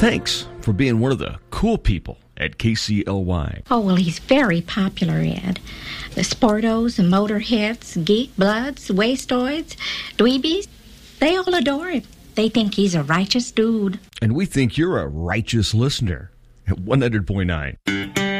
Thanks for being one of the cool people at KCLY. Oh, well, he's very popular, Ed. The sportos, the motorheads, geek bloods, wastoids, dweebies, they all adore him. They think he's a righteous dude. And we think you're a righteous listener at 100.9.